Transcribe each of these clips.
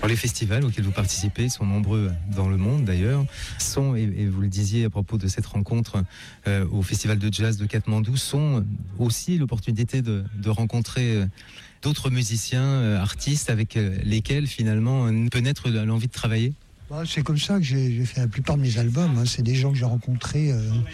Alors, les festivals auxquels vous participez sont nombreux dans le monde d'ailleurs, et vous le disiez à propos de cette rencontre au Festival de Jazz de Katmandou, sont aussi l'opportunité de rencontrer d'autres musiciens, artistes avec lesquels finalement peut naître l'envie de travailler. C'est comme ça que j'ai fait la plupart de mes albums. C'est des gens que j'ai rencontrés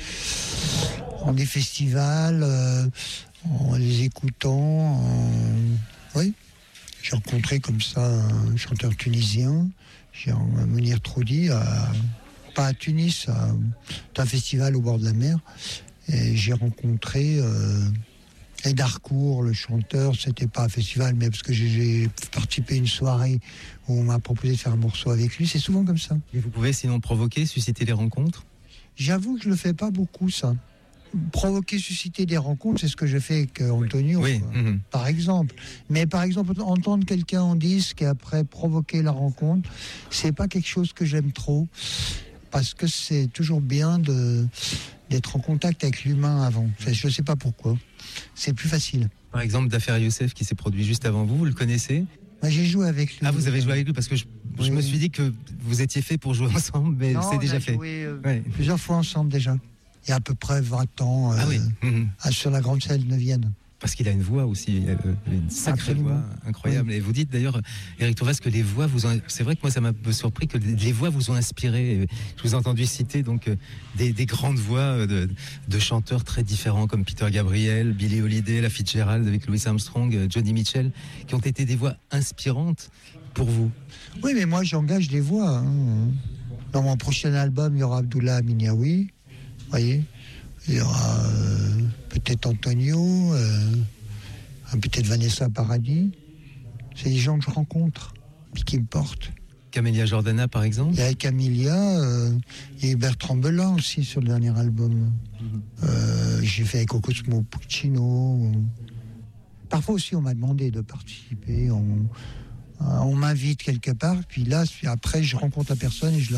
en des festivals, en les écoutant. Oui, j'ai rencontré comme ça un chanteur tunisien, Mounir Troudi, pas à Tunis, à un festival au bord de la mer. Et j'ai rencontré Ed Harcourt, le chanteur. C'était pas un festival, mais parce que j'ai participé à une soirée où on m'a proposé de faire un morceau avec lui. C'est souvent comme ça. Et vous pouvez sinon provoquer, susciter des rencontres ? J'avoue que je le fais pas beaucoup, ça. Provoquer, susciter des rencontres, c'est ce que je fais avec Antonio, oui. Par exemple. Mais par exemple, entendre quelqu'un en disque et après provoquer la rencontre, c'est pas quelque chose que j'aime trop, parce que c'est toujours bien d'être en contact avec l'humain avant. Je sais pas pourquoi. C'est plus facile. Par exemple, Dafer Youssef qui s'est produit juste avant vous le connaissez ? J'ai joué avec lui. Ah, vous avez joué avec lui parce que je me suis dit que vous étiez fait pour jouer ensemble, mais c'est déjà fait. Joué, plusieurs fois ensemble déjà. Il y a à peu près 20 ans, sur la grande scène de Vienne. Parce qu'il a une voix aussi, une sacrée voix incroyable. Oui. Et vous dites d'ailleurs, Éric Tourès, que les voix vous ont... C'est vrai que moi ça m'a surpris que les voix vous ont inspiré. Je vous ai entendu citer donc des grandes voix de chanteurs très différents comme Peter Gabriel, Billie Holiday, Ella Fitzgerald avec Louis Armstrong, Joni Mitchell, qui ont été des voix inspirantes pour vous. Oui, mais moi j'engage des voix. Dans mon prochain album, il y aura Abdullah Aminiaoui. Vous voyez, il y aura peut-être Antonio, peut-être Vanessa Paradis. C'est des gens que je rencontre et qui me portent. Camélia Jordana, par exemple. Il y a Camélia, il y a Bertrand Belin aussi sur le dernier album. J'ai fait avec Cosmo Puccino. Parfois aussi, on m'a demandé de participer. On m'invite quelque part, puis là, après, je rencontre la personne et je la